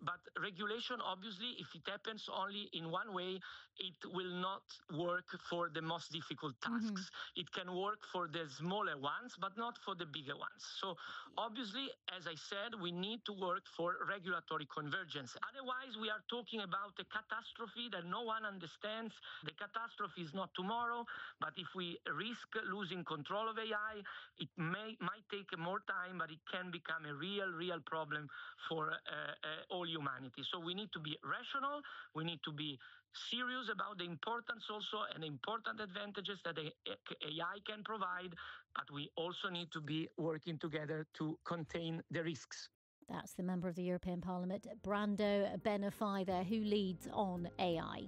But regulation, obviously, if it happens only in one way, it will not work for the most difficult tasks. It can work for the smaller ones, but not for the bigger ones. So obviously, as I said, we need to work for regulatory convergence. Otherwise, we are talking about a catastrophe that no one understands. The catastrophe is not tomorrow, but if we risk losing control of AI, it might take more time, but it can become a real problem for all humanity. So we need to be rational. We need to be serious about the importance also and the important advantages that AI can provide, but we also need to be working together to contain the risks. That's the member of the European Parliament, Brando Benifei there, who leads on AI.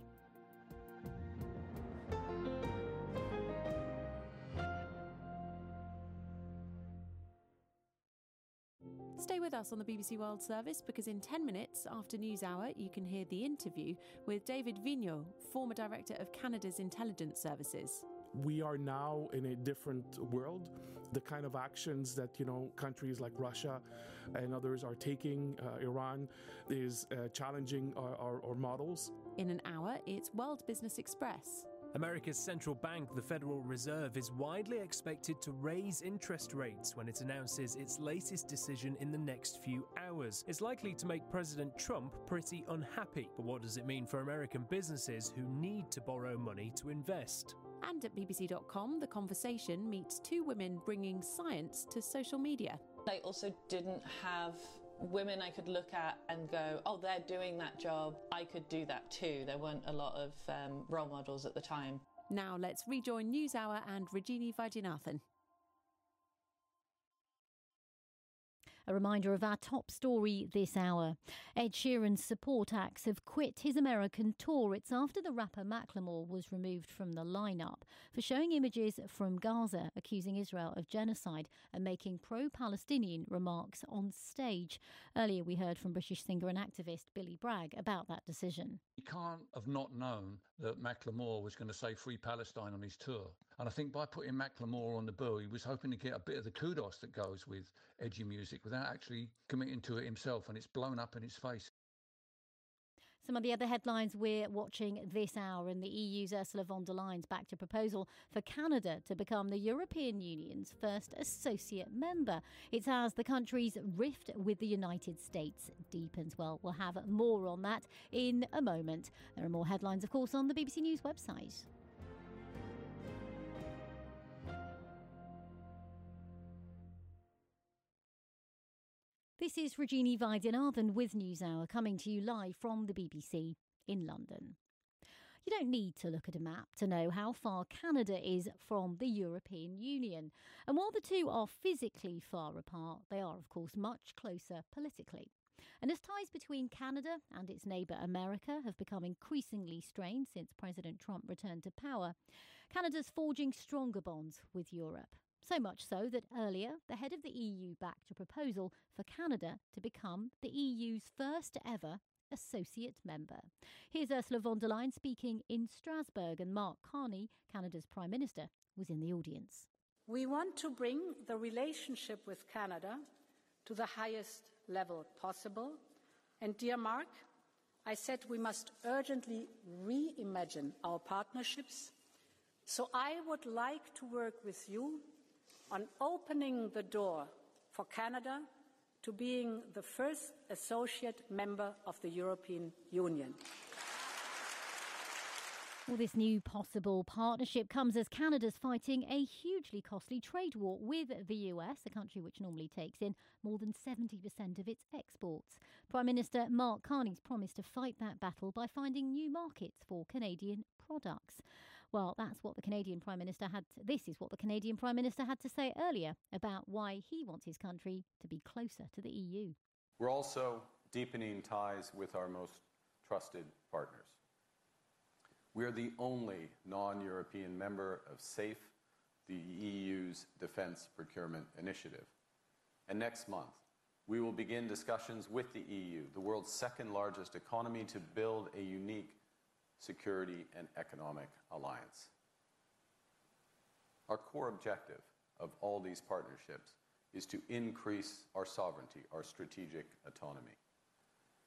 Stay with us on the BBC World Service, because in 10 minutes after NewsHour you can hear the interview with David Vigneault, former director of Canada's intelligence services. We are now in a different world. The kind of actions that, countries like Russia and others are taking, Iran, is challenging our models. In an hour, it's World Business Express. America's central bank, the Federal Reserve, is widely expected to raise interest rates when it announces its latest decision in the next few hours. It's likely to make President Trump pretty unhappy. But what does it mean for American businesses who need to borrow money to invest? And at BBC.com, The Conversation meets two women bringing science to social media. I also didn't have women I could look at and go, oh, they're doing that job, I could do that too. There weren't a lot of role models at the time. Now let's rejoin NewsHour and Rajini Vaidyanathan. A reminder of our top story this hour. Ed Sheeran's support acts have quit his American tour. It's after the rapper Macklemore was removed from the lineup for showing images from Gaza, accusing Israel of genocide and making pro-Palestinian remarks on stage. Earlier we heard from British singer and activist Billy Bragg about that decision. You can't have not known that Macklemore was going to say Free Palestine on his tour. And I think by putting Macklemore on the bill, he was hoping to get a bit of the kudos that goes with edgy music without actually committing to it himself, and it's blown up in his face. Some of the other headlines we're watching this hour, and the EU's Ursula von der Leyen's backed a proposal for Canada to become the European Union's first associate member. It's as the country's rift with the United States deepens. Well, we'll have more on that in a moment. There are more headlines, of course, on the BBC News website. This is Rajini Vaidyanathan with NewsHour, coming to you live from the BBC in London. You don't need to look at a map to know how far Canada is from the European Union. And while the two are physically far apart, they are, of course, much closer politically. And as ties between Canada and its neighbour America have become increasingly strained since President Trump returned to power, Canada's forging stronger bonds with Europe. So much so that earlier, the head of the EU backed a proposal for Canada to become the EU's first ever associate member. Here's Ursula von der Leyen speaking in Strasbourg, and Mark Carney, Canada's Prime Minister, was in the audience. We want to bring the relationship with Canada to the highest level possible. And dear Mark, I said we must urgently reimagine our partnerships. So I would like to work with you on opening the door for Canada to being the first associate member of the European Union. Well, this new possible partnership comes as Canada's fighting a hugely costly trade war with the US, a country which normally takes in more than 70% of its exports. Prime Minister Mark Carney's promised to fight that battle by finding new markets for Canadian products. Well, this is what the Canadian Prime Minister had to say earlier about why he wants his country to be closer to the EU. We're also deepening ties with our most trusted partners. We are the only non-European member of SAFE, the EU's Defence Procurement Initiative. And next month, we will begin discussions with the EU, the world's second largest economy, to build a unique security and economic alliance. Our core objective of all these partnerships is to increase our sovereignty, our strategic autonomy.